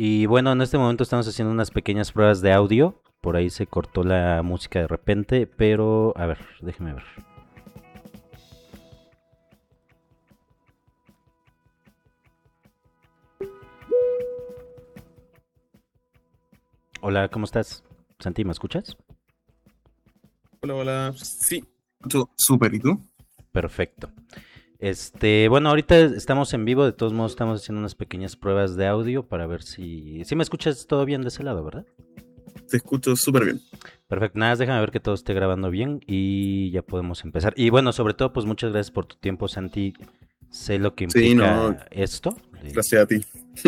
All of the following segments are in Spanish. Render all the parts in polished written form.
Y bueno, en este momento estamos haciendo unas pequeñas pruebas de audio. Por ahí se cortó la música de repente, pero a ver, déjeme ver. Hola, ¿cómo estás? Santi, ¿me escuchas? Hola, hola. Sí, súper. ¿Y tú? Perfecto. Bueno, ahorita estamos en vivo, de todos modos estamos haciendo unas pequeñas pruebas de audio para ver si me escuchas todo bien de ese lado, ¿verdad? Te escucho súper bien. Perfecto, nada, déjame ver que todo esté grabando bien y ya podemos empezar. Y bueno, sobre todo, pues muchas gracias por tu tiempo, Santi. Sé lo que Sí, no, implica esto, gracias a ti.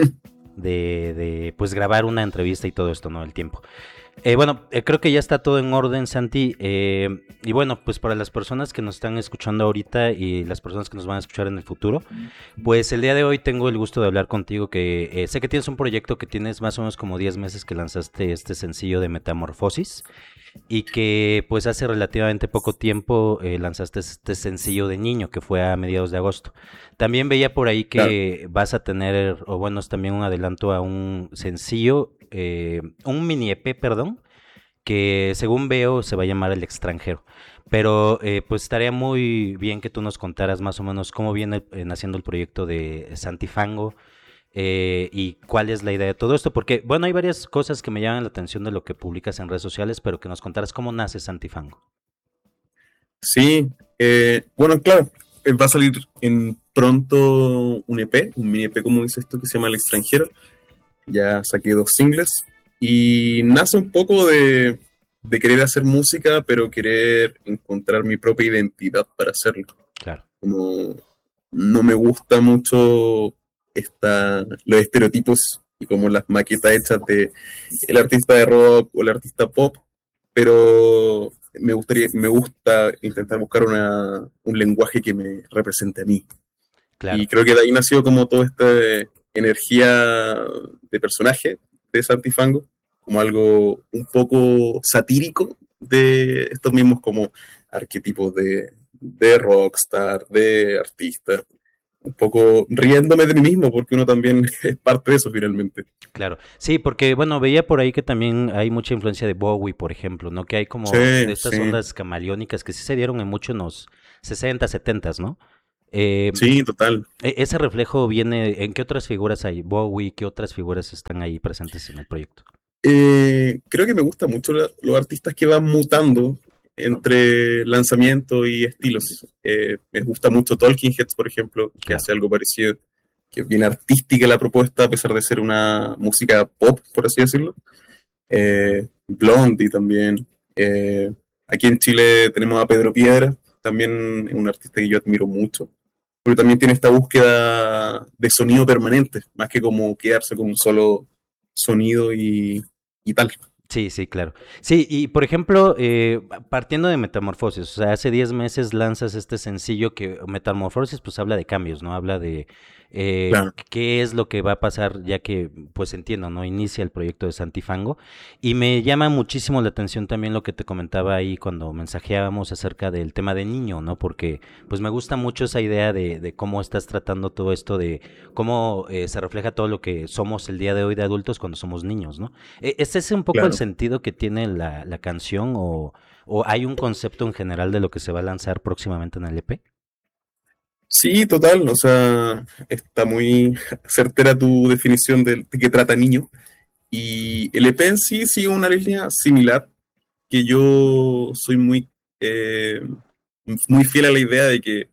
pues grabar una entrevista y todo esto, ¿no? El tiempo. Bueno, creo que ya está todo en orden, Santi. Y bueno, pues para las personas que nos están escuchando ahorita y las personas que nos van a escuchar en el futuro, pues el día de hoy tengo el gusto de hablar contigo que sé que tienes un proyecto que tienes más o menos como 10 meses que lanzaste este sencillo de Metamorfosis y que pues hace relativamente poco tiempo lanzaste este sencillo de Niño que fue a mediados de agosto. También veía por ahí Claro. que vas a tener, o bueno, es también un adelanto a un sencillo, un mini EP, perdón, que según veo se va a llamar El Extranjero. Pero pues estaría muy bien que tú nos contaras más o menos cómo viene naciendo el proyecto de Santifango, y cuál es la idea de todo esto, porque bueno, hay varias cosas que me llaman la atención de lo que publicas en redes sociales, pero que nos contaras cómo nace Santifango. Sí, bueno, claro, va a salir en pronto un EP, un mini EP, como dices tú, que se llama El Extranjero. Ya saqué 2 singles y nace un poco de querer hacer música, pero querer encontrar mi propia identidad para hacerlo. Claro, Como no me gusta mucho los estereotipos y como las maquetas hechas de el artista de rock o el artista pop, pero me gusta intentar buscar un lenguaje que me represente a mí. claro. Y creo que de ahí nació como toda esta energía de personaje de Santifango, como algo un poco satírico de estos mismos como arquetipos de rockstar, de artista, un poco riéndome de mí mismo, porque uno también es parte de eso finalmente. Claro, sí, porque bueno, veía por ahí que también hay mucha influencia de Bowie, por ejemplo, ¿no? Que hay Sí, como de estas sí, ondas camaleónicas que sí se dieron en mucho en los 60, 70, ¿no? sí, total. Ese reflejo viene, ¿en qué otras figuras hay? Bowie, ¿qué otras figuras están ahí presentes en el proyecto? Creo que me gustan mucho los artistas que van mutando entre lanzamiento y estilos. Me gusta mucho Talking Heads, por ejemplo, que Claro. hace algo parecido, que es bien artística la propuesta, a pesar de ser una música pop, por así decirlo. Blondie también. Eh, Aquí en Chile tenemos a Pedro Piedra, también es un artista que yo admiro mucho, pero también tiene esta búsqueda de sonido permanente, más que como quedarse con un solo sonido y tal. Sí, sí, claro. Sí, y por ejemplo, partiendo de Metamorfosis, o sea, hace 10 meses lanzas este sencillo que Metamorfosis pues habla de cambios, ¿no? Habla de Claro. qué es lo que va a pasar ya que, pues entiendo, ¿no? Inicia el proyecto de Santifango. Y me llama muchísimo la atención también lo que te comentaba ahí cuando mensajeábamos acerca del tema de niño, ¿no? Porque pues me gusta mucho esa idea de cómo estás tratando todo esto, de cómo se refleja todo lo que somos el día de hoy de adultos cuando somos niños, ¿no? ¿Es ese un poco el Claro. sentido que tiene la canción o hay un concepto en general de lo que se va a lanzar próximamente en el EP? Sí, total, o sea, está muy certera tu definición de qué trata niño. Y el EP en sí sigue una línea similar, que yo soy eh, muy fiel a la idea de que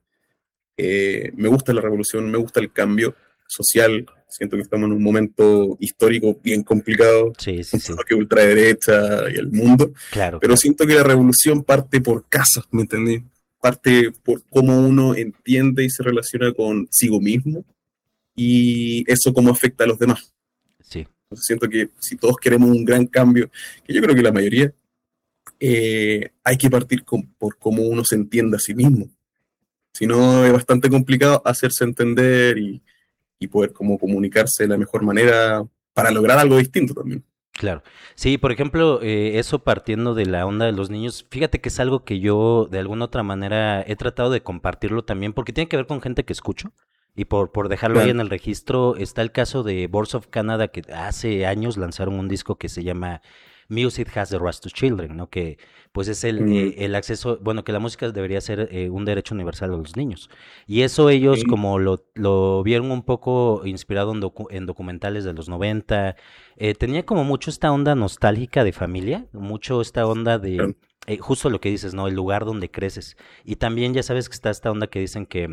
me gusta la revolución, me gusta el cambio social. Siento que estamos en un momento histórico bien complicado, Sí, sí, con todo sí. lo que ultraderecha y el mundo, Claro, pero claro. siento que la revolución parte por casa, ¿me entendí? Parte por cómo uno entiende y se relaciona consigo mismo y eso cómo afecta a los demás. Sí, Entonces siento que si todos queremos un gran cambio, que yo creo que la mayoría, hay que partir por cómo uno se entiende a sí mismo. Si no, es bastante complicado hacerse entender y poder como comunicarse de la mejor manera para lograr algo distinto también. claro. Sí, por ejemplo, eso partiendo de la onda de los niños, fíjate que es algo que yo de alguna otra manera he tratado de compartirlo también, porque tiene que ver con gente que escucho. Y por dejarlo ahí Claro. en el registro, está el caso de Boards of Canada, que hace años lanzaron un disco que se llama Music Has the Right to Children, ¿no? Que pues es Mm, el acceso, bueno, que la música debería ser un derecho universal a los niños. Y eso ellos sí, como lo vieron un poco inspirado en documentales de los 90, tenía como mucho esta onda nostálgica de familia, mucho esta onda de... claro. justo lo que dices, ¿no? El lugar donde creces. Y también ya sabes que está esta onda que dicen que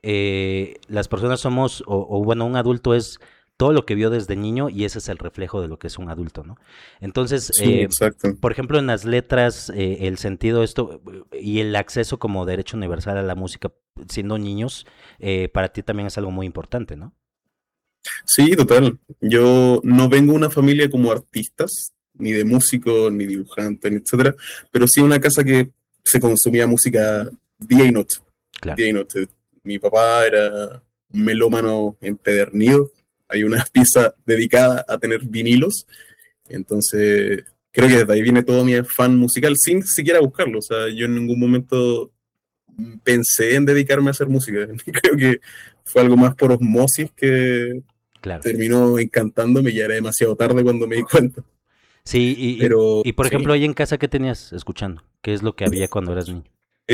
las personas somos, bueno, un adulto es todo lo que vio desde niño y ese es el reflejo de lo que es un adulto, ¿no? Entonces, Sí, exacto. por ejemplo, en las letras, el sentido de esto y el acceso como derecho universal a la música siendo niños, para ti también es algo muy importante, ¿no? Sí, total. Yo no vengo de una familia como artistas, ni de músicos, ni dibujantes, ni etcétera, pero sí una casa que se consumía música día y noche. Claro. Día y noche. Mi papá era un melómano empedernido. Hay una pieza dedicada a tener vinilos. Entonces, creo que desde ahí viene todo mi afán musical sin siquiera buscarlo. O sea, yo en ningún momento pensé en dedicarme a hacer música. Creo que fue algo más por osmosis que Claro. terminó encantándome y ya era demasiado tarde cuando me di cuenta. Sí, Pero por ejemplo, sí, ahí en casa, ¿qué tenías escuchando? ¿Qué es lo que había cuando eras niño?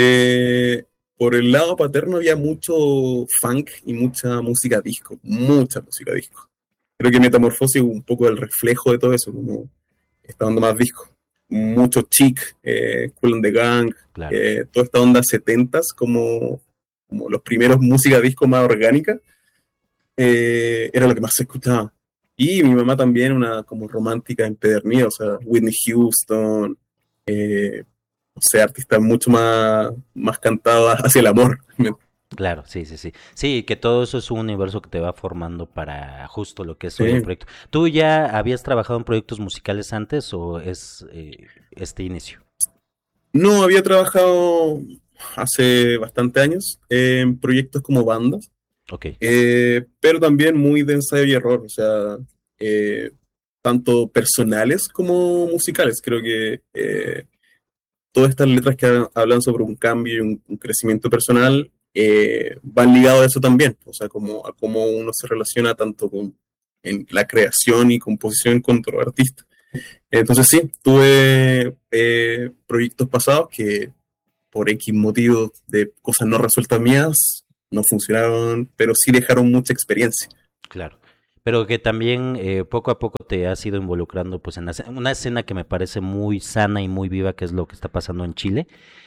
por el lado paterno había mucho funk y mucha música disco. Creo que Metamorfosis es un poco el reflejo de todo eso, como esta onda más disco. Mucho Chic, Kool and the Gang, Claro. toda esta onda setentas como los primeros música disco más orgánica, era lo que más se escuchaba. Y mi mamá también, una como romántica empedernida, o sea, Whitney Houston, o sea, artistas mucho más cantadas hacia el amor. Claro, sí, sí, sí. Sí, que todo eso es un universo que te va formando para justo lo que es hoy el Sí. proyecto. ¿Tú ya habías trabajado en proyectos musicales antes o es este inicio? No, había trabajado hace bastante años en proyectos como bandas, Ok, pero también muy de ensayo y error, o sea, eh, tanto personales como musicales. Creo que todas estas letras que hablan sobre un cambio y un crecimiento personal van ligados a eso también, o sea, como a cómo uno se relaciona tanto con en la creación y composición con otro artista. Entonces sí, tuve proyectos pasados que por X motivos de cosas no resueltas mías no funcionaron, pero sí dejaron mucha experiencia. claro. Pero que también poco a poco te has ido involucrando pues en una escena que me parece muy sana y muy viva, que es lo que está pasando en Chile.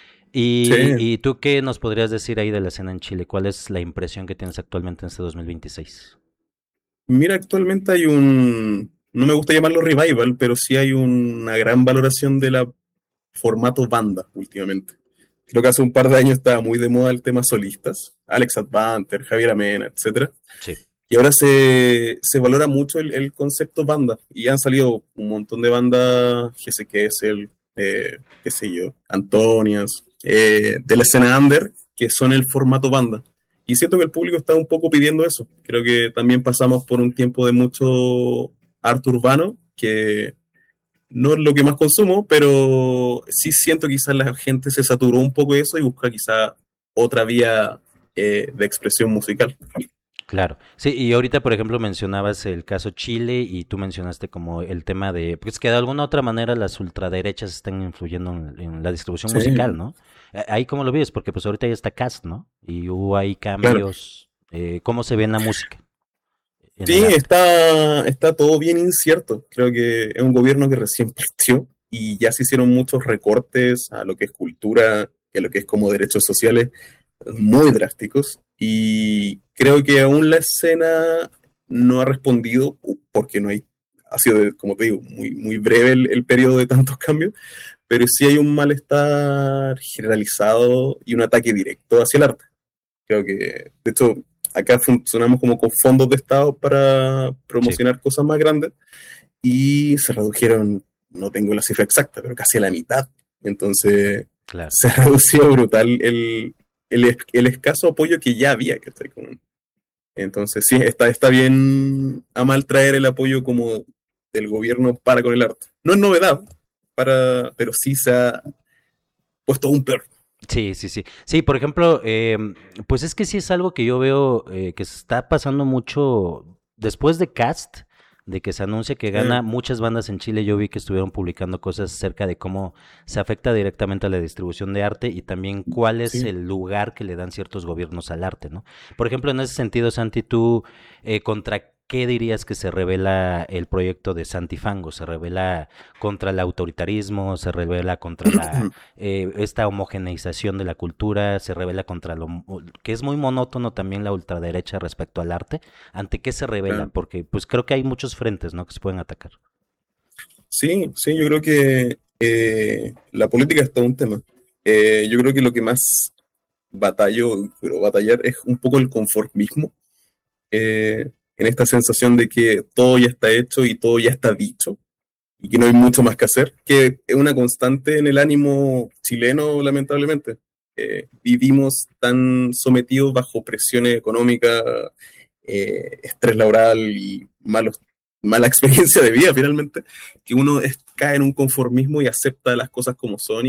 Sí, Y tú qué nos podrías decir ahí de la escena en Chile? ¿Cuál es la impresión que tienes actualmente en este 2026? mira, actualmente hay no me gusta llamarlo revival, pero sí hay una gran valoración de la formato banda últimamente. Creo que hace un par de años estaba muy de moda el tema solistas, Alex Advanter, Javier Amena, etcétera. Sí, Y ahora se valora mucho el concepto banda. Y han salido un montón de bandas, GC Kessel, qué sé yo, Antonias, de la escena under, que son el formato banda. Y siento que el público está un poco pidiendo eso. Creo que también pasamos por un tiempo de mucho arte urbano, que no es lo que más consumo, pero sí siento que quizás la gente se saturó un poco de eso y busca quizá otra vía de expresión musical. claro. Sí, y ahorita, por ejemplo, mencionabas el caso Chile y tú mencionaste como el tema de, pues que de alguna otra manera las ultraderechas están influyendo en la distribución Sí, musical, ¿no? Ahí cómo lo vives, porque pues ahorita ya está Cast, ¿no? Y hubo ahí claro. cambios. ¿Cómo se ve en la música, en Sí, el arte? está todo bien incierto. Creo que es un gobierno que recién partió y ya se hicieron muchos recortes a lo que es cultura y a lo que es como derechos sociales muy drásticos. Y creo que aún la escena no ha respondido porque no hay, ha sido, como te digo, muy breve el periodo de tantos cambios, pero sí hay un malestar generalizado y un ataque directo hacia el arte. Creo que, de hecho, acá funcionamos como con fondos de Estado para Sí, promocionar cosas más grandes y se redujeron, no tengo la cifra exacta, pero casi a la mitad. Entonces, claro. se ha reducido brutal el escaso apoyo que ya había. Entonces, sí, está bien a mal traer el apoyo como del gobierno para con el arte. No es novedad, pero sí se ha puesto aún peor. Sí, sí, sí. Sí, por ejemplo, pues es que sí es algo que yo veo que se está pasando mucho después de Cast, de que se anuncia que Eh, gana muchas bandas en Chile. Yo vi que estuvieron publicando cosas acerca de cómo se afecta directamente a la distribución de arte y también cuál es sí. el lugar que le dan ciertos gobiernos al arte, ¿no? Por ejemplo, en ese sentido, Santi, tú, ¿contra qué dirías que se revela el proyecto de Santi Fango? ¿Se revela contra el autoritarismo? ¿Se revela contra la esta homogeneización de la cultura? ¿Se revela contra que es muy monótono también la ultraderecha respecto al arte? ¿Ante qué se revela? Claro. Porque pues creo que hay muchos frentes, ¿no?, que se pueden atacar. Sí, sí, yo creo que la política es todo un tema. Yo creo que lo que más pero batallar es un poco el conformismo, en esta sensación de que todo ya está hecho y todo ya está dicho y que no hay mucho más que hacer, que es una constante en el ánimo chileno, lamentablemente. Vivimos tan sometidos bajo presiones económicas, estrés laboral y mala experiencia de vida finalmente, que uno cae en un conformismo y acepta las cosas como son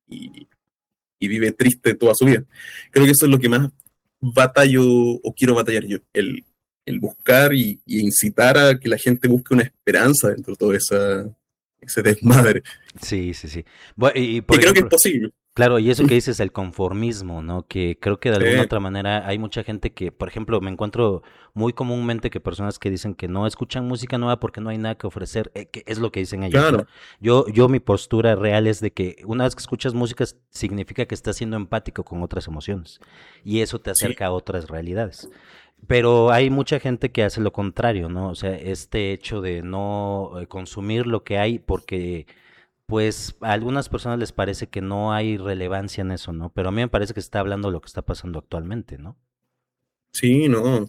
y vive triste toda su vida. Creo que eso es lo que más batallo o quiero batallar yo, el buscar y incitar a que la gente busque una esperanza dentro de todo ese desmadre, Sí, sí, sí. Y que por creo que es ejemplo, posible. claro, y eso que dices, el conformismo, ¿no? Que creo que de alguna Sí, otra manera hay mucha gente que, por ejemplo, me encuentro muy comúnmente que personas que dicen que no escuchan música nueva porque no hay nada que ofrecer, que es lo que dicen ellos, ¿no? claro, Mi postura real es de que una vez que escuchas música significa que estás siendo empático con otras emociones y eso te sí. acerca a otras realidades. Pero hay mucha gente que hace lo contrario, ¿no? O sea, este hecho de no consumir lo que hay porque pues a algunas personas les parece que no hay relevancia en eso, ¿no? Pero a mí me parece que se está hablando de lo que está pasando actualmente, ¿no? Sí, no,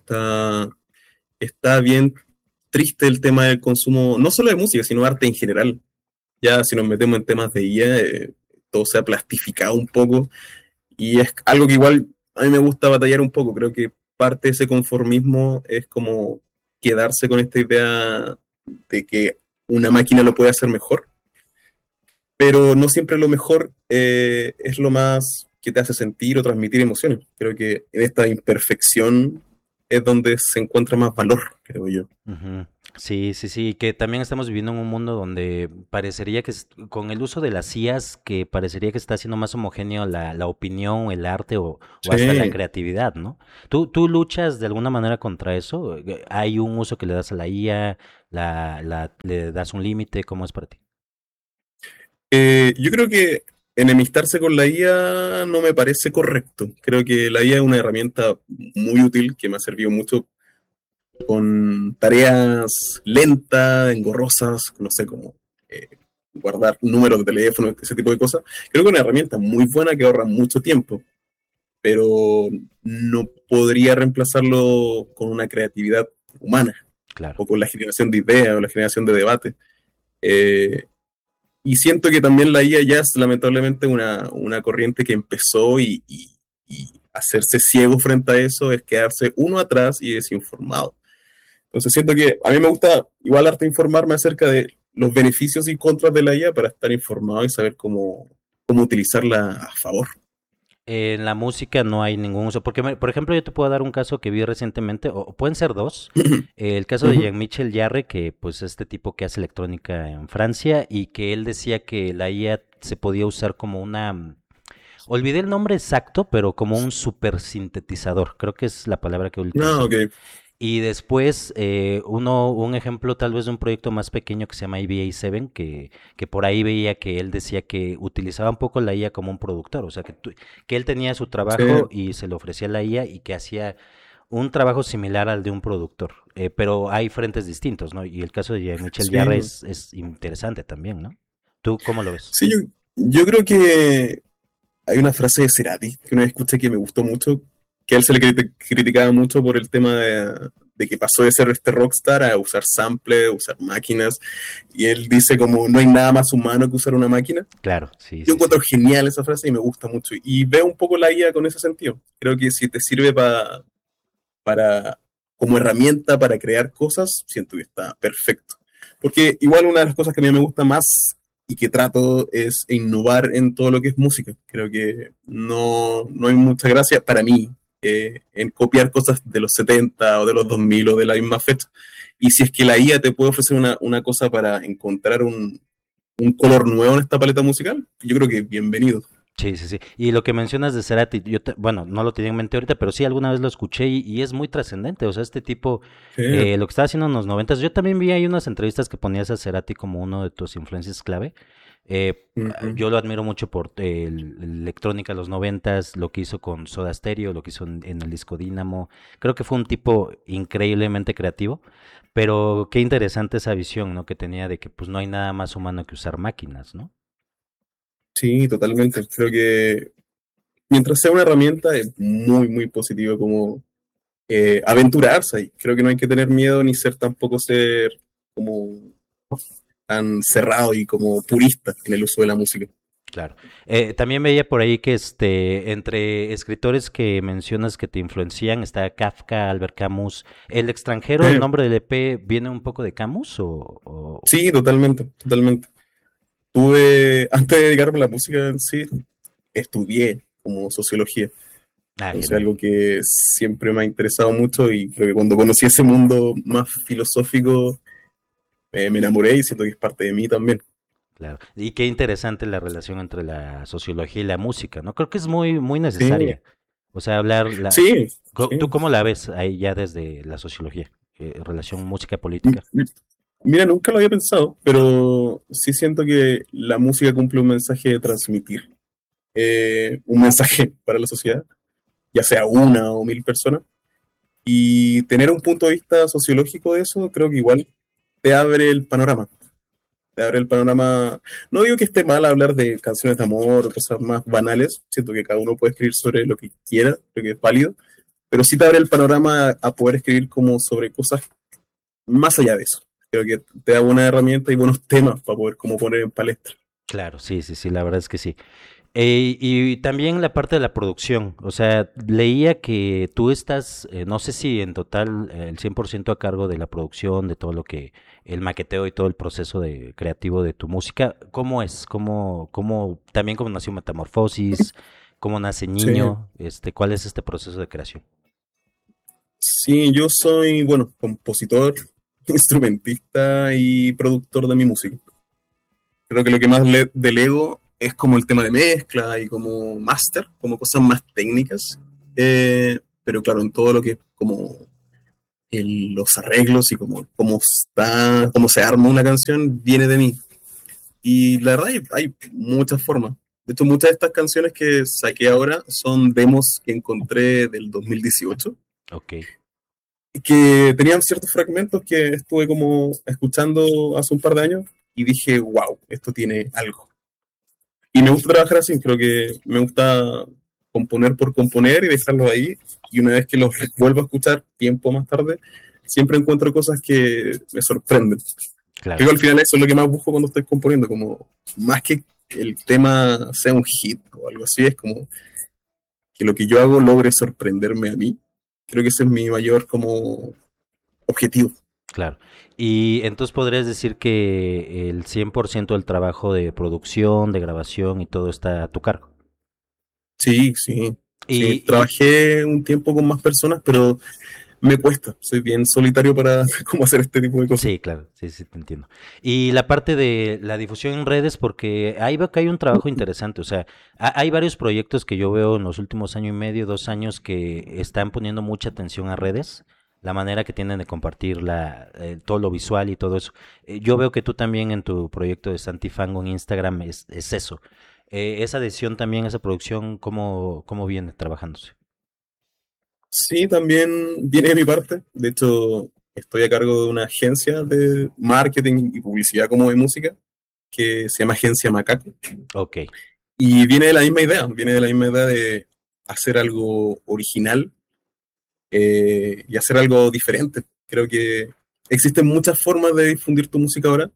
está bien triste el tema del consumo, no solo de música, sino arte en general. Ya si nos metemos en temas de IA, todo se ha plastificado un poco y es algo que igual a mí me gusta batallar un poco. Creo que parte de ese conformismo es como quedarse con esta idea de que una máquina lo puede hacer mejor, pero no siempre lo mejor es lo más que te hace sentir o transmitir emociones. Creo que en esta imperfección es donde se encuentra más valor, creo yo. Ujú. Sí, sí, sí, que también estamos viviendo en un mundo donde parecería que con el uso de las IAs, que parecería que está haciendo más homogéneo la opinión, el arte o hasta la Sí. creatividad, ¿no? ¿Tú luchas de alguna manera contra eso? ¿Hay un uso que le das a la IA? ¿Le das un límite? ¿Cómo es para ti? Yo creo que enemistarse con la IA no me parece correcto. Creo que la IA es una herramienta muy útil que me ha servido mucho con tareas lentas, engorrosas, no sé, como eh, guardar números de teléfono, ese tipo de cosas. Creo que es una herramienta muy buena que ahorra mucho tiempo, pero no podría reemplazarlo con una creatividad humana Claro. o con la generación de ideas o la generación de debate. Eh, y siento que también la IA ya es lamentablemente una corriente que empezó y hacerse ciego frente a eso es quedarse uno atrás y desinformado. Entonces siento que a mí me gusta igual harto informarme acerca de los beneficios y contras de la IA para estar informado y saber cómo utilizarla a favor. En la música no hay ningún uso, porque por ejemplo yo te puedo dar un caso que vi recientemente, o pueden ser dos. El caso de Ujú. Jean-Michel Jarre, que pues este tipo que hace electrónica en Francia y que él decía que la IA se podía usar como olvidé el nombre exacto, pero como un super sintetizador, creo que es la palabra que él No, utilizó. ok. Y después, un ejemplo tal vez de un proyecto más pequeño que se llama IBA7, que por ahí veía que él decía que utilizaba un poco la IA como un productor, o sea, que él tenía su Sí, trabajo y se le ofrecía la IA y que hacía un trabajo similar al de un productor, pero hay frentes distintos, ¿no? Y el caso de Michel Jarre sí. es interesante también, ¿no? ¿Tú cómo lo ves? Sí, yo creo que hay una frase de Cerati que una vez escuché que me gustó mucho, que a él se le criticaba mucho por el tema de que pasó de ser este rockstar a usar samples, usar máquinas, y él dice como no hay nada más humano que usar una máquina. Claro, sí, Yo sí, sí. encuentro genial esa frase y me gusta mucho. Y veo un poco la IA con ese sentido. Creo que si te sirve para como herramienta para crear cosas, siento que está perfecto. Porque igual una de las cosas que a mí me gusta más y que trato es innovar en todo lo que es música. Creo que no hay mucha gracia para mí en copiar cosas de los 70 o de los 2000 o de la misma fecha. Y si es que la IA te puede ofrecer una cosa para encontrar un color nuevo en esta paleta musical, yo creo que bienvenido. Sí, sí, sí. Y lo que mencionas de Cerati, bueno, no lo tenía en mente ahorita, pero sí alguna vez lo escuché y es muy trascendente. O sea, este tipo, Sí. lo que estaba haciendo en los noventas, yo también vi ahí unas entrevistas que ponías a Cerati como uno de tus influencias clave. Ujú. Yo lo admiro mucho por electrónica de los noventas, lo que hizo con Soda Stereo, lo que hizo en el disco Dynamo. Creo que fue un tipo increíblemente creativo, pero qué interesante esa visión, ¿no? Que tenía de que pues no hay nada más humano que usar máquinas, ¿no? Sí, totalmente. Creo que mientras sea una herramienta es muy positivo como aventurarse. Y creo que no hay que tener miedo ni ser tampoco ser como tan cerrado y como purista en el uso de la música. Claro. También veía por ahí que entre escritores que mencionas que te influencian está Kafka, Albert Camus. ¿El extranjero, el nombre del EP, viene un poco de Camus Sí, totalmente. Antes de dedicarme a la música en sí, estudié como sociología. Ah, Entonces, genial. algo que siempre me ha interesado mucho y creo que cuando conocí ese mundo más filosófico, me enamoré y siento que es parte de mí también. Claro. Y qué interesante la relación entre la sociología y la música, ¿no? Creo que es muy Sí, necesaria. O sea, sí, ¿tú sí. cómo la ves ahí ya desde la sociología? Relación música-política. Mira, nunca lo había pensado, pero sí siento que la música cumple un mensaje de transmitir, un mensaje para la sociedad, ya sea una o mil personas, y tener un punto de vista sociológico de eso, creo que igual te abre el panorama. Te abre el panorama. No digo que esté mal hablar de canciones de amor o cosas más banales, siento que cada uno puede escribir sobre lo que quiera, creo que es válido, pero sí te abre el panorama a poder escribir como sobre cosas más allá de eso. Creo que te da buena herramienta y buenos temas para poder como poner en palestra. Claro, sí, sí, sí, la verdad es que sí. Y también la parte de la producción, o sea, leía que tú estás, no sé si en total el 100% a cargo de la producción, de todo lo que, el maqueteo y todo el proceso de creativo de tu música. ¿Cómo es? También cómo nació Metamorfosis? ¿Cómo nace Sí, Niño? ¿Cuál es este proceso de creación? sí, yo soy, bueno, compositor, instrumentista y productor de mi música. Creo que lo que más delego es como el tema de mezcla y como máster, como cosas más técnicas. Pero claro, en todo lo que es como los arreglos y cómo se arma una canción, viene de mí. Y la verdad hay muchas formas. De hecho, muchas de estas canciones que saqué ahora son demos que encontré del 2018 Ok, que tenían ciertos fragmentos que estuve como escuchando hace un par de años y dije, wow, esto tiene algo. Y me gusta trabajar así, creo que me gusta componer por componer y dejarlo ahí. Y una vez que los vuelvo a escuchar tiempo más tarde, siempre encuentro cosas que me sorprenden. Creo claro. que al final eso es lo que más busco cuando estoy componiendo, como más que el tema sea un hit o algo así, es como que lo que yo hago logre sorprenderme a mí. Creo que ese es mi mayor como objetivo. Claro. Y entonces podrías decir que el 100% del trabajo de producción, de grabación y todo está a tu cargo. Sí. Y, Trabajé un tiempo con más personas, pero me cuesta. Soy bien solitario para cómo hacer este tipo de cosas. sí, claro, sí, sí, te entiendo. Y la parte de la difusión en redes, porque ahí veo que hay un trabajo interesante, o sea, hay varios proyectos que yo veo en los últimos año y medio, 2 años, que están poniendo mucha atención a redes, la manera que tienen de compartir todo lo visual y todo eso. Yo veo que tú también en tu proyecto de Santifango en Instagram es eso. Esa decisión también, esa producción, ¿cómo viene trabajándose? Sí, también viene de mi parte. De hecho, estoy a cargo de una agencia de marketing y publicidad como de música que se llama Agencia Macaco. Ok, Y viene de la misma idea de hacer algo original y hacer algo diferente. Creo que existen muchas formas de difundir tu música ahora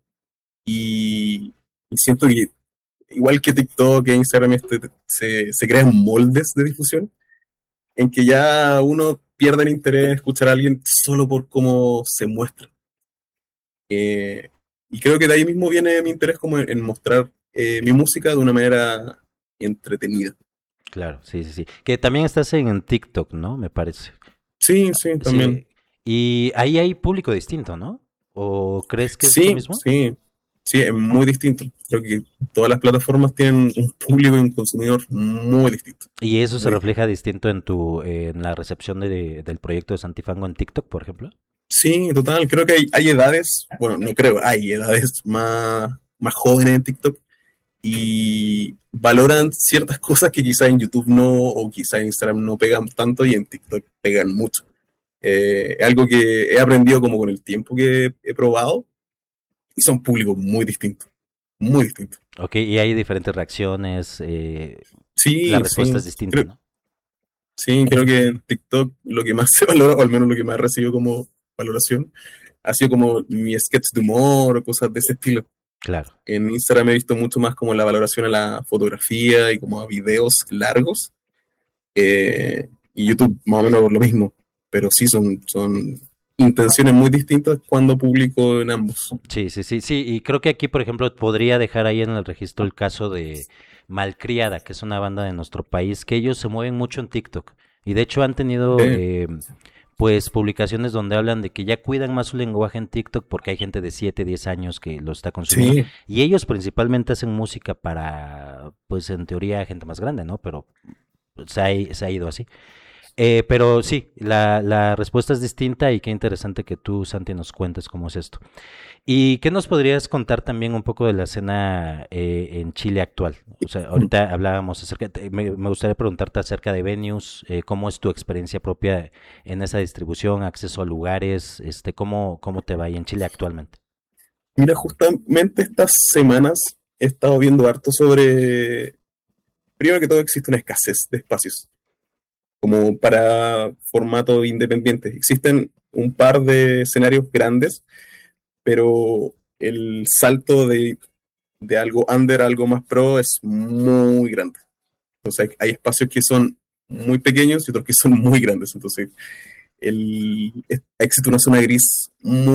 y siento que igual que TikTok e Instagram se crean moldes de difusión en que ya uno pierde el interés en escuchar a alguien solo por cómo se muestra. Eh, Y creo que de ahí mismo viene mi interés como en mostrar mi música de una manera entretenida. Claro, sí, sí, sí. Que también estás en TikTok, ¿no? Me parece. Sí, sí, también. Sí. Y ahí hay público distinto, ¿no? ¿O crees que es lo Sí, mismo? sí, sí, es muy distinto. Creo que todas las plataformas tienen un público y un consumidor muy distinto. Y eso se Muy distinto. refleja distinto en en la recepción del proyecto de Santifango en TikTok, por ejemplo. Sí, total, creo que hay edades, bueno, no creo, hay edades más jóvenes en TikTok y valoran ciertas cosas que quizá en YouTube no, o quizá en Instagram no pegan tanto y en TikTok pegan mucho. Es algo que he aprendido como con el tiempo que he probado y son públicos muy distintos, muy distintos. Ok, y hay diferentes reacciones, la Sí, respuesta sí, es distinta, ¿no? sí, creo que en TikTok lo que más se valora, o al menos lo que más he recibido como valoración, ha sido como mi sketch de humor o cosas de ese estilo. Claro. En Instagram he visto mucho más como la valoración a la fotografía y como a videos largos. Y YouTube más o menos por lo mismo. Pero sí son intenciones muy distintas cuando publico en ambos. Sí, sí, sí, sí. Y creo que aquí, por ejemplo, podría dejar ahí en el registro el caso de Malcriada, que es una banda de nuestro país, que ellos se mueven mucho en TikTok. Y de hecho han tenido pues publicaciones donde hablan de que ya cuidan más su lenguaje en TikTok porque hay gente de 7, 10 años que lo está consumiendo. Sí, Y ellos principalmente hacen música para, pues en teoría, gente más grande, ¿no? Pero se ha ido así. Pero sí, la respuesta es distinta y qué interesante que tú, Santi, nos cuentes cómo es esto. ¿Y qué nos podrías contar también un poco de la escena en Chile actual? O sea, ahorita hablábamos acerca, me gustaría preguntarte acerca de venues, cómo es tu experiencia propia en esa distribución, acceso a lugares, cómo te va ahí en Chile actualmente. mira, justamente estas semanas he estado viendo harto sobre, primero que todo existe una escasez de espacios, como para formatos independientes. Existen un par de escenarios grandes, pero el salto de algo under a algo más pro es muy grande. Entonces hay espacios que son muy pequeños y otros que son muy grandes. Entonces existe una zona gris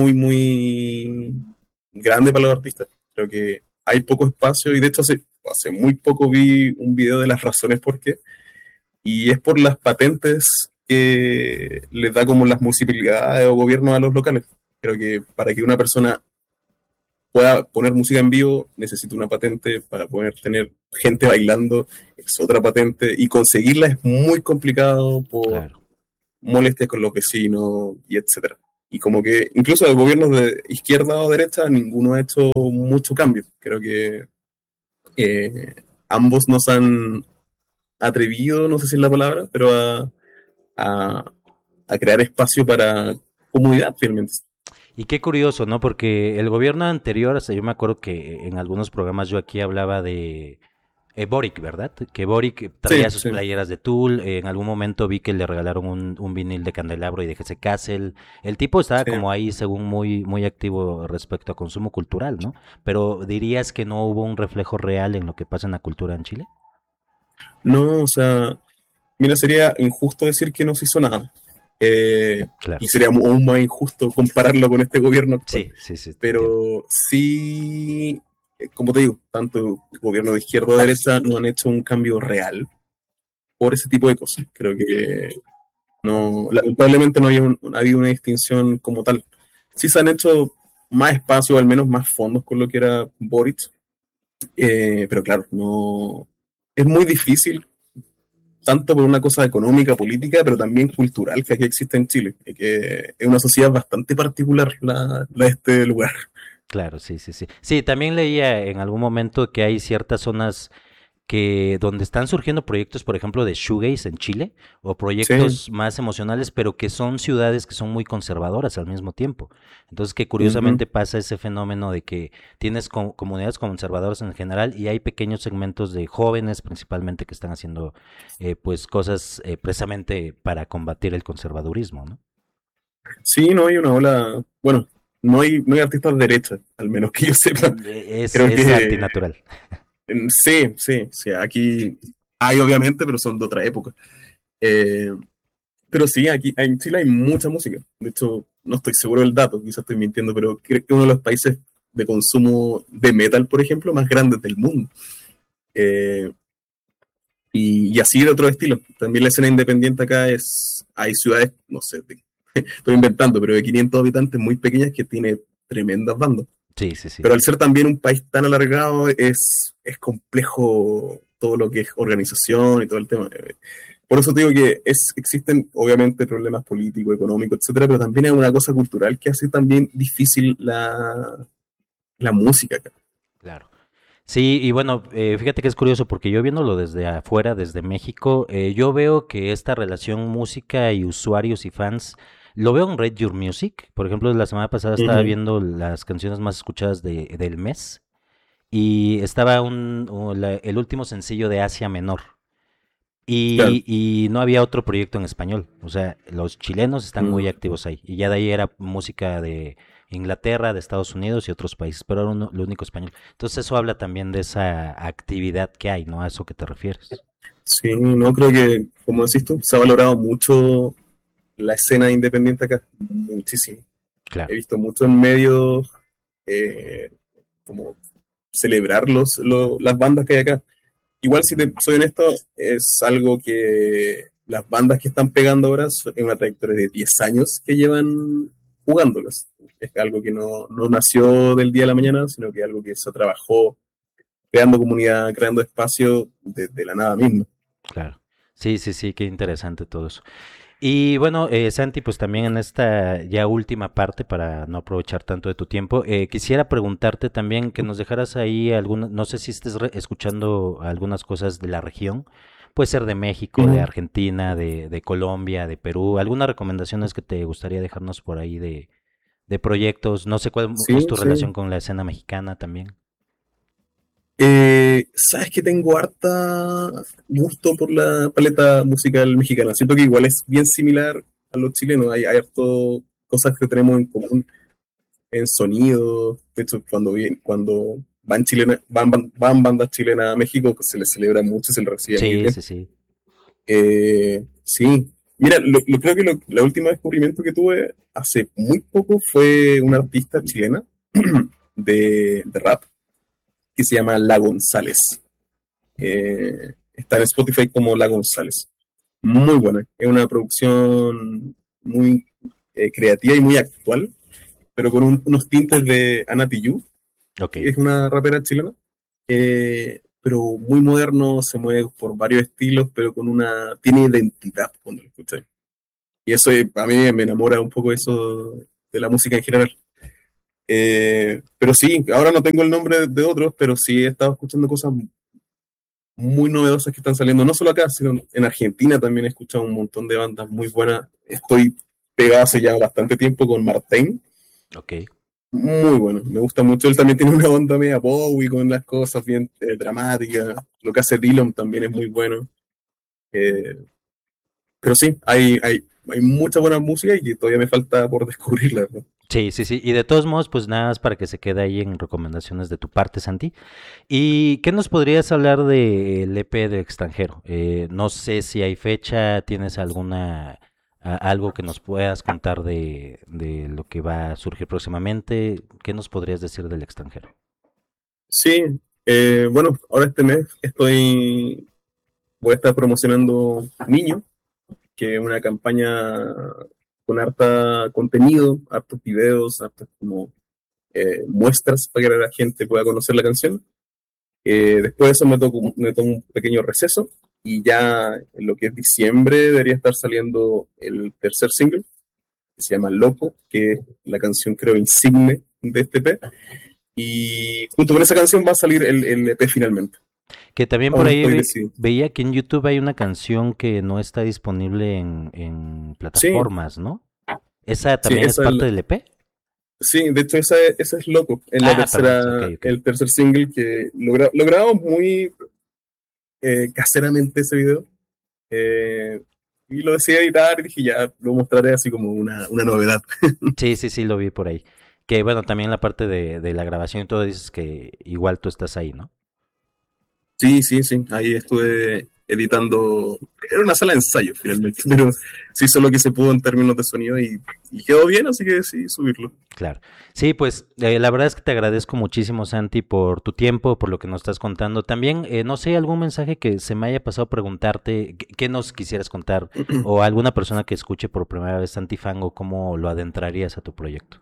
muy grande para los artistas. Creo que hay poco espacio y de hecho hace muy poco vi un video de las razones por qué y es por las patentes que les da como las municipalidades o gobiernos a los locales. Creo que para que una persona pueda poner música en vivo necesita una patente, para poder tener gente bailando es otra patente y conseguirla es muy complicado por Claro. molestias con los vecinos y etcétera. Y como que incluso los gobiernos de izquierda o derecha, ninguno ha hecho mucho cambio. Creo que eh, ambos nos han atrevido, no sé si es la palabra, pero a, a crear espacio para comunidad finalmente. Y qué curioso, ¿no? Porque el gobierno anterior, o sea, yo me acuerdo que en algunos programas yo aquí hablaba de Boric, ¿verdad? Que Boric Sí, traía sus sí, playeras de Tool. En algún momento vi que le regalaron un vinil de Candelabro y de Jesse Castle. El tipo estaba sí. como ahí, según muy activo respecto a consumo cultural, ¿no? Pero dirías que no hubo un reflejo real en lo que pasa en la cultura en Chile. No, o sea, mira, sería injusto decir que no se hizo nada. Claro. Y sería aún más injusto compararlo con este gobierno actual. Sí, sí, sí, te entiendo. Pero sí, como te digo, tanto el gobierno de izquierda o de derecha no han hecho un cambio real por ese tipo de cosas. Creo que no, lamentablemente no ha habido una distinción como tal. Sí se han hecho más espacio, al menos más fondos con lo que era Boric, pero claro, no es muy difícil tanto por una cosa económica, política, pero también cultural que aquí existe en Chile, y que es una sociedad bastante particular la de este lugar. Claro, sí, sí, sí. Sí, también leía en algún momento que hay ciertas zonas que donde están surgiendo proyectos, por ejemplo, de shoegaze en Chile, o Sí, proyectos más emocionales, pero que son ciudades que son muy conservadoras al mismo tiempo. Entonces, que ujú. curiosamente pasa ese fenómeno de que tienes comunidades conservadoras en general y hay pequeños segmentos de jóvenes principalmente que están haciendo pues cosas precisamente para combatir el conservadurismo, ¿no? Sí, no hay una ola, bueno, no hay artistas de derecha, al menos que yo sepa. Creo Es que antinatural. sí, sí, sí, aquí hay obviamente, pero son de otra época. Eh, pero sí, aquí en Chile hay mucha música. De hecho, no estoy seguro del dato, quizás estoy mintiendo, pero creo que es uno de los países de consumo de metal, por ejemplo, más grandes del mundo. Eh, y así de otros estilos. También la escena independiente acá hay ciudades, no sé, estoy inventando, pero de 500 habitantes muy pequeñas que tiene tremendas bandas. Sí, sí, sí. Pero al ser también un país tan alargado, es complejo todo lo que es organización y todo el tema. Por eso te digo que existen obviamente problemas políticos, económicos, etcétera, pero también hay una cosa cultural que hace también difícil la música acá. Claro. Sí, y bueno, fíjate que es curioso porque yo viéndolo desde afuera, desde México, yo veo que esta relación música y usuarios y fans, lo veo en Rate Your Music. Por ejemplo, la semana pasada estaba Ujú. viendo las canciones más escuchadas del mes y estaba el último sencillo de Asia Menor. Claro. Y no había otro proyecto en español. O sea, los chilenos están muy Mm. activos ahí. Y ya de ahí era música de Inglaterra, de Estados Unidos y otros países, pero era lo único español. Entonces eso habla también de esa actividad que hay, ¿no? A eso que te refieres. Sí, no creo que, como decís tú, se ha valorado mucho la escena independiente acá, muchísimo. He Claro. visto mucho en medios eh, como celebrar las bandas que hay acá. Igual, si te soy honesto, es algo que las bandas que están pegando ahora es una trayectoria de 10 años que llevan jugándolas. Es algo que no nació del día a la mañana, sino que es algo que se trabajó creando comunidad, creando espacio desde la nada misma. Claro. Sí, sí, sí, qué interesante todo eso. Y bueno, Santi, pues también en esta ya última parte, para no aprovechar tanto de tu tiempo, quisiera preguntarte también que nos dejaras ahí algunas, no sé si estés escuchando algunas cosas de la región, puede ser de México, de Ujú. Argentina, de Colombia, de Perú, algunas recomendaciones que te gustaría dejarnos por ahí de proyectos, no sé cuál Sí, es tu sí. relación con la escena mexicana también. Sabes que tengo harta gusto por la paleta musical mexicana. Siento que igual es bien similar a los chilenos. Hay harto cosas que tenemos en común en sonido. De hecho, cuando van bandas chilenas a México, pues se les celebra mucho, se les recibe muy Sí, bien. sí, sí. Sí. Mira, creo que la última descubrimiento que tuve hace muy poco fue una artista chilena de rap que se llama La González. Está en Spotify como La González. Muy buena. Es una producción muy creativa y muy actual, pero con unos tintes de Ana Tijoux, Ok. que es una rapera chilena, pero muy moderno, se mueve por varios estilos, pero tiene identidad cuando lo escuchas. Y eso a mí me enamora un poco eso de la música en general. Pero sí, ahora no tengo el nombre de otros, pero sí he estado escuchando cosas muy novedosas que están saliendo, no solo acá, sino en Argentina también he escuchado un montón de bandas muy buenas. Estoy pegado hace ya bastante tiempo con Martin, Ok. muy bueno, me gusta mucho. Él también tiene una onda media Bowie con las cosas bien dramáticas. Lo que hace Dylan también es muy bueno. Eh, pero sí, hay mucha buena música y que todavía me falta por descubrirla, ¿no? Sí, sí, sí. Y de todos modos, pues nada más para que se quede ahí en recomendaciones de tu parte, Santi. ¿Y qué nos podrías hablar del EP de extranjero? No sé si hay fecha, tienes algo que nos puedas contar de lo que va a surgir próximamente. ¿Qué nos podrías decir del extranjero? Sí, bueno, ahora este mes voy a estar promocionando Niño, que es una campaña con harta contenido, hartos videos, hartas como muestras para que la gente pueda conocer la canción. Después de eso me tomo un pequeño receso y ya en lo que es diciembre debería estar saliendo el tercer single, que se llama Loco, que es la canción creo insigne de este EP. Y junto con esa canción va a salir el EP finalmente. Que también Aún por no ahí estoy decidido. veía que en YouTube hay una canción que no está disponible en Sí, plataformas, ¿no? ¿Esa sí, también es parte del EP? sí, de hecho esa es Loco, es Ah, perdón, ok, ok. el tercer single que lo grabamos muy caseramente ese video. Y lo decidí editar y dije ya lo mostraré así como una novedad. Sí, sí, sí, lo vi por ahí. Que bueno, también la parte de la grabación y todo dices que igual tú estás ahí, ¿no? Sí, sí, sí, ahí estuve. editando. Era una sala de ensayo finalmente, pero se hizo lo que se pudo en términos de sonido y quedó bien, así que sí, subirlo. Claro. Sí, pues la verdad es que te agradezco muchísimo, Santi, por tu tiempo, por lo que nos estás contando. También, no sé, algún mensaje que se me haya pasado a preguntarte, ¿qué nos quisieras contar? O alguna persona que escuche por primera vez Santi Fango, ¿cómo lo adentrarías a tu proyecto?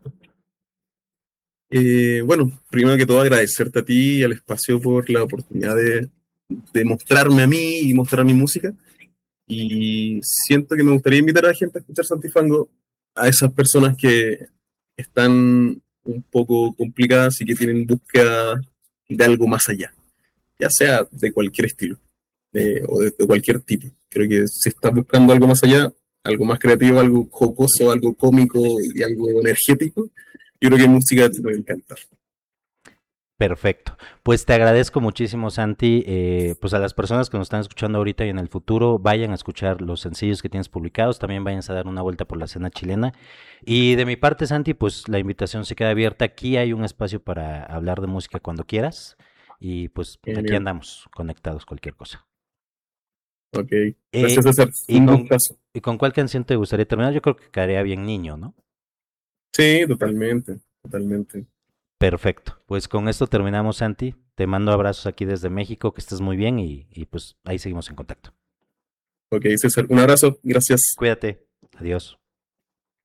Bueno, primero que todo agradecerte a ti y al espacio por la oportunidad de mostrarme a mí y mostrar mi música. Y siento que me gustaría invitar a la gente a escuchar Santifango, a esas personas que están un poco complicadas y que tienen búsqueda de algo más allá, ya sea de cualquier estilo o de cualquier tipo. Creo que si estás buscando algo más allá, algo más creativo, algo jocoso, algo cómico y algo energético, yo creo que música te puede encantar. Perfecto. Pues te agradezco muchísimo, Santi. Pues a las personas que nos están escuchando ahorita y en el futuro, vayan a escuchar los sencillos que tienes publicados. También vayan a dar una vuelta por la escena chilena. Y de mi parte, Santi, pues la invitación se queda abierta. Aquí hay un espacio para hablar de música cuando quieras. Y pues aquí Genial. andamos conectados, cualquier cosa. Ok. Gracias, Eh, César. y Un con, gustazo. ¿Y con cuál canción te gustaría terminar? Yo creo que quedaría bien niño, ¿no? Sí, totalmente, totalmente. Perfecto. Pues con esto terminamos, Santi. Te mando abrazos aquí desde México, que estés muy bien y pues ahí seguimos en contacto. Ok, César, un abrazo. Gracias. Cuídate. Adiós.